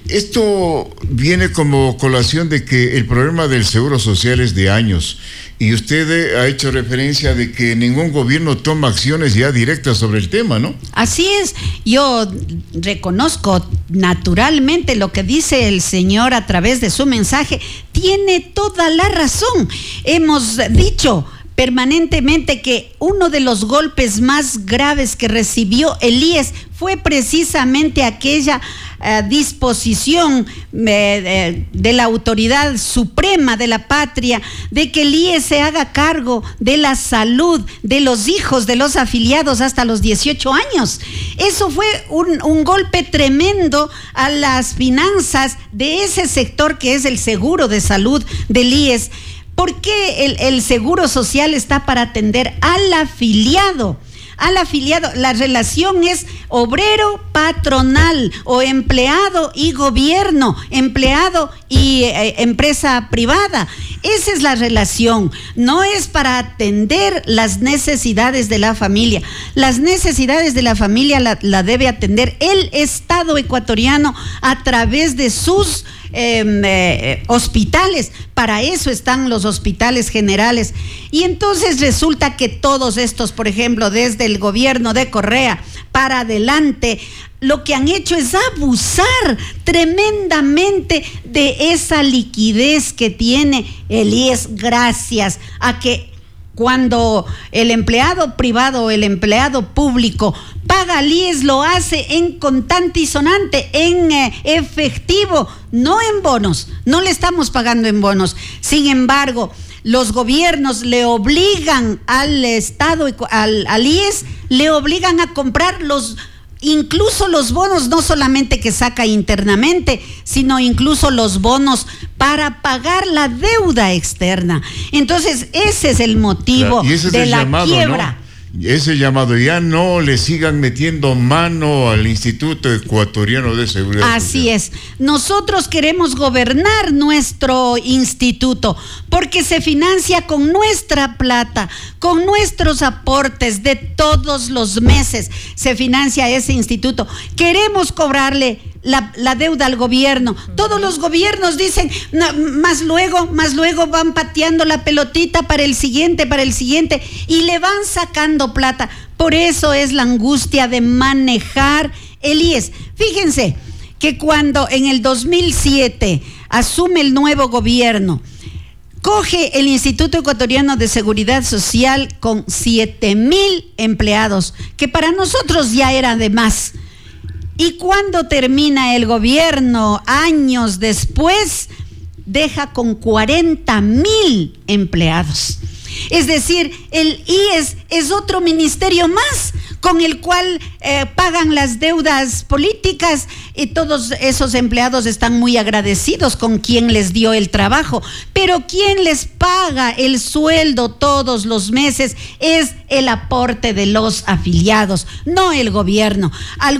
Esto viene como colación de que el problema del seguro social es de años y usted ha hecho referencia de que ningún gobierno toma acciones ya directas sobre el tema, ¿no? Así es, yo reconozco naturalmente lo que dice el señor a través de su mensaje, tiene toda la razón. Hemos dicho permanentemente que uno de los golpes más graves que recibió el IES fue precisamente aquella disposición de la autoridad suprema de la patria de que el IES se haga cargo de la salud de los hijos de los afiliados hasta los 18 años. Eso fue un golpe tremendo a las finanzas de ese sector que es el seguro de salud del IES. ¿Por qué el seguro social está para atender al afiliado? Al afiliado, la relación es obrero patronal o empleado y gobierno, empleado y empresa privada. Esa es la relación, no es para atender las necesidades de la familia. Las necesidades de la familia la debe atender el Estado ecuatoriano a través de sus hospitales. Para eso están los hospitales generales. Y entonces resulta que todos estos, por ejemplo, desde el gobierno de Correa para adelante, lo que han hecho es abusar tremendamente de esa liquidez que tiene el IES, gracias a que cuando el empleado privado o el empleado público paga al IES, lo hace en contante y sonante, en efectivo, no en bonos. No le estamos pagando en bonos. Sin embargo, los gobiernos le obligan al Estado, al IES, le obligan a comprar incluso los bonos, no solamente que saca internamente, sino incluso los bonos para pagar la deuda externa. Entonces, ese es el motivo de la quiebra. ¿No? Ese llamado, ya no le sigan metiendo mano al Instituto Ecuatoriano de Seguridad Social. Así es. Nosotros queremos gobernar nuestro instituto porque se financia con nuestra plata, con nuestros aportes de todos los meses. Se financia ese instituto. Queremos cobrarle la deuda al gobierno. Todos los gobiernos dicen, no, más luego van pateando la pelotita para el siguiente, y le van sacando plata. Por eso es la angustia de manejar el IES. Fíjense que cuando en el 2007 asume el nuevo gobierno, coge el Instituto Ecuatoriano de Seguridad Social con 7,000 empleados, que para nosotros ya era de más. Y cuando termina el gobierno, años después, deja con 40,000 empleados. Es decir, el IES es otro ministerio más con el cual pagan las deudas políticas, y todos esos empleados están muy agradecidos con quien les dio el trabajo, pero quien les paga el sueldo todos los meses es el aporte de los afiliados, no el gobierno.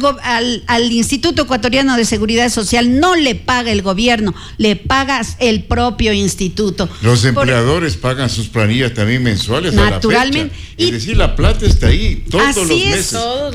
Al Instituto Ecuatoriano de Seguridad Social no le paga el gobierno, le paga el propio instituto. Los empleadores pagan sus planillas también mensuales naturalmente, a la fecha. Es decir, la plata está ahí todos los meses.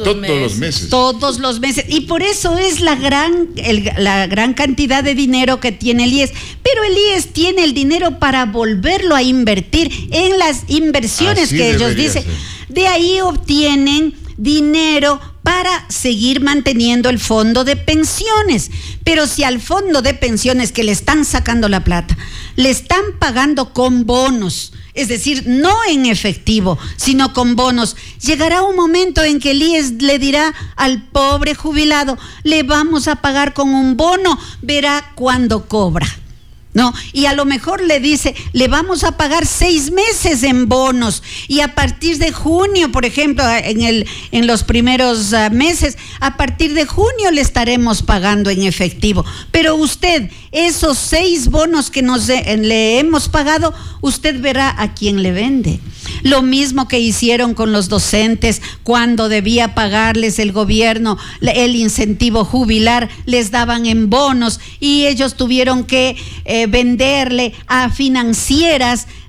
Todos los meses. Y por eso es la gran cantidad de dinero que tiene el IES. Pero el IES tiene el dinero para volverlo a invertir en las inversiones que ellos dicen. De ahí obtienen dinero para seguir manteniendo el fondo de pensiones. Pero si al fondo de pensiones que le están sacando la plata, le están pagando con bonos, es decir, no en efectivo, sino con bonos, llegará un momento en que el IES le dirá al pobre jubilado, le vamos a pagar con un bono, verá cuándo cobra. No, y a lo mejor le dice, le vamos a pagar 6 meses en bonos, y a partir de junio, por ejemplo, en los primeros meses, a partir de junio le estaremos pagando en efectivo. Pero usted, esos 6 bonos que le hemos pagado, usted verá a quién le vende. Lo mismo que hicieron con los docentes cuando debía pagarles el gobierno el incentivo jubilar, les daban en bonos y ellos tuvieron que venderle a financieras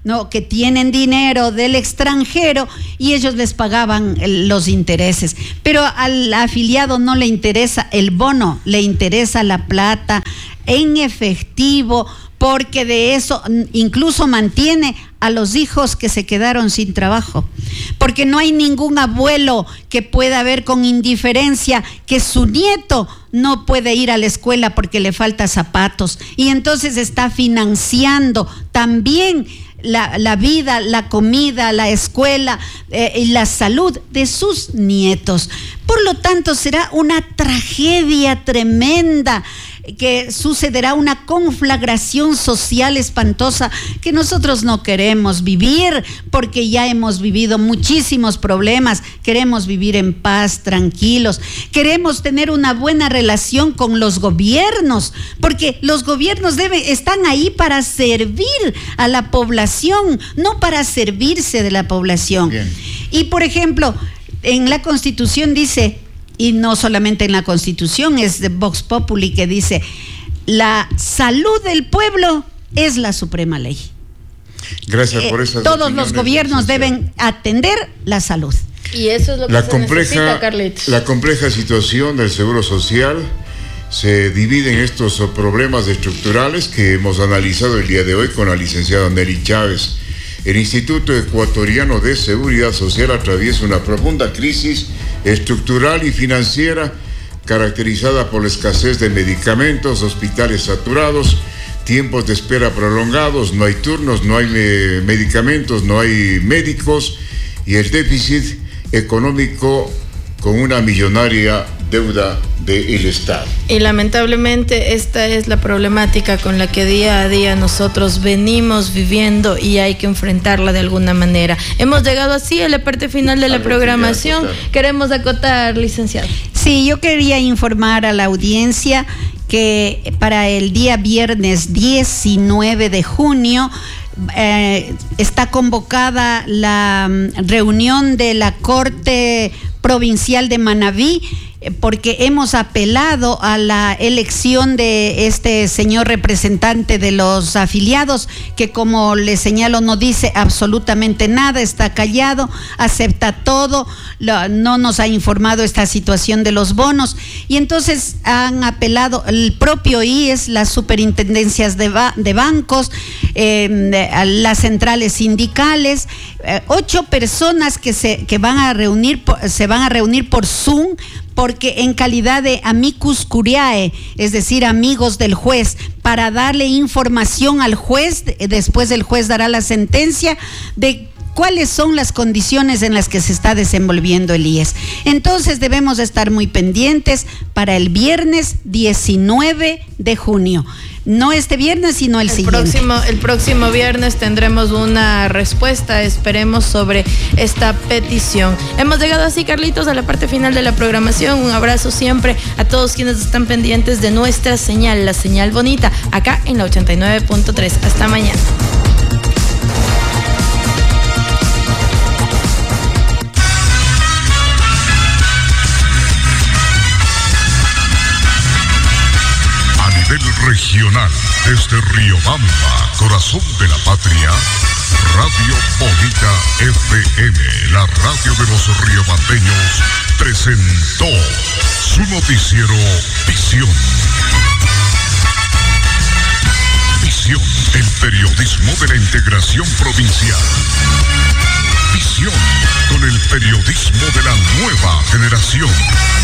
¿no?, que tienen dinero del extranjero y ellos les pagaban los intereses. Pero al afiliado no le interesa el bono, le interesa la plata en efectivo, porque de eso incluso mantiene a los hijos que se quedaron sin trabajo, porque no hay ningún abuelo que pueda ver con indiferencia que su nieto no puede ir a la escuela porque le falta zapatos, y entonces está financiando también la vida, la comida, la escuela y la salud de sus nietos. Por lo tanto, será una tragedia tremenda, que sucederá una conflagración social espantosa que nosotros no queremos vivir, porque ya hemos vivido muchísimos problemas. Queremos vivir en paz, tranquilos. Queremos tener una buena relación con los gobiernos, porque los gobiernos están ahí para servir a la población, no para servirse de la población. Bien. Y por ejemplo, en la Constitución dice, y no solamente en la Constitución, es de Vox Populi que dice, la salud del pueblo es la suprema ley. Gracias por esas todos los gobiernos deben atender la salud. Y eso es lo que necesita, Carlitos. La compleja situación del Seguro Social se divide en estos problemas estructurales que hemos analizado el día de hoy con la licenciada Nelly Chávez. El Instituto Ecuatoriano de Seguridad Social atraviesa una profunda crisis estructural y financiera caracterizada por la escasez de medicamentos, hospitales saturados, tiempos de espera prolongados, no hay turnos, no hay medicamentos, no hay médicos, y el déficit económico con una millonaria deuda del Estado. Y lamentablemente esta es la problemática con la que día a día nosotros venimos viviendo y hay que enfrentarla de alguna manera. Hemos llegado así a la parte final de la programación. Queremos acotar, licenciado. Sí, yo quería informar a la audiencia que para el día viernes 19 de junio está convocada la reunión de la Corte Provincial de Manabí, porque hemos apelado a la elección de este señor representante de los afiliados, que, como le señalo, no dice absolutamente nada, está callado, acepta todo, no nos ha informado esta situación de los bonos, y entonces han apelado el propio IES, las superintendencias de bancos, las centrales sindicales, 8 personas que se van a reunir por Zoom, porque en calidad de amicus curiae, es decir, amigos del juez, para darle información al juez, después el juez dará la sentencia de cuáles son las condiciones en las que se está desenvolviendo el IES. Entonces debemos estar muy pendientes para el viernes 19 de junio. No este viernes, sino el siguiente. El próximo viernes tendremos una respuesta, esperemos, sobre esta petición. Hemos llegado así, Carlitos, a la parte final de la programación. Un abrazo siempre a todos quienes están pendientes de nuestra señal, la señal bonita, acá en la 89.3. Hasta mañana. Regional, desde Riobamba, corazón de la patria, Radio Bonita FM, la radio de los riobambeños, presentó su noticiero Visión. Visión, el periodismo de la integración provincial. Visión, con el periodismo de la nueva generación.